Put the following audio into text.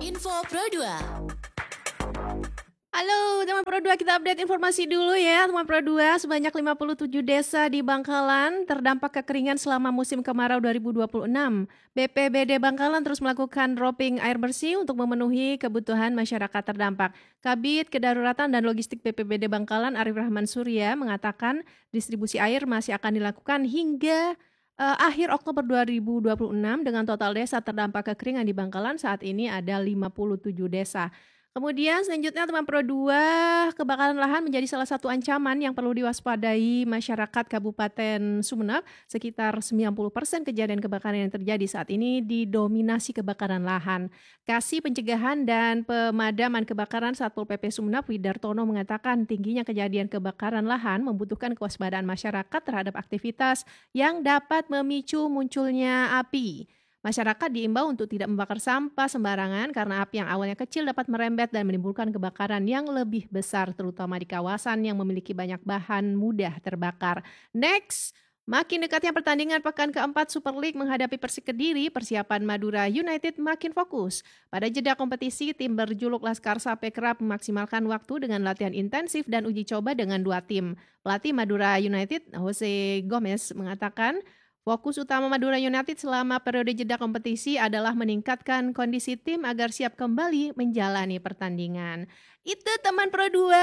Info Pro 2. Halo teman Pro 2, kita update informasi dulu ya teman Pro 2. Sebanyak 57 desa di Bangkalan terdampak kekeringan selama musim kemarau 2026. BPBD Bangkalan terus melakukan dropping air bersih untuk memenuhi kebutuhan masyarakat terdampak. Kabid Kedaruratan dan Logistik BPBD Bangkalan Arif Rahman Surya mengatakan distribusi air masih akan dilakukan hingga akhir Oktober 2026 dengan total desa terdampak kekeringan di Bangkalan saat ini ada 57 desa. Kemudian selanjutnya teman Pro 2, kebakaran lahan menjadi salah satu ancaman yang perlu diwaspadai masyarakat Kabupaten Sumeneb. Sekitar 90% kejadian kebakaran yang terjadi saat ini didominasi kebakaran lahan. Kasih Pencegahan dan Pemadaman Kebakaran Satpol PP Sumeneb Widartono mengatakan tingginya kejadian kebakaran lahan membutuhkan kewaspadaan masyarakat terhadap aktivitas yang dapat memicu munculnya api. Masyarakat diimbau untuk tidak membakar sampah sembarangan karena api yang awalnya kecil dapat merembet dan menimbulkan kebakaran yang lebih besar terutama di kawasan yang memiliki banyak bahan mudah terbakar. Next, makin dekatnya pertandingan pekan keempat Super League menghadapi Persik Kediri, persiapan Madura United makin fokus. Pada jeda kompetisi, tim berjuluk Laskar Sape kerap memaksimalkan waktu dengan latihan intensif dan uji coba dengan dua tim. Pelatih Madura United, Jose Gomez, mengatakan fokus utama Madura United selama periode jeda kompetisi adalah meningkatkan kondisi tim agar siap kembali menjalani pertandingan. Itu teman Pro 2.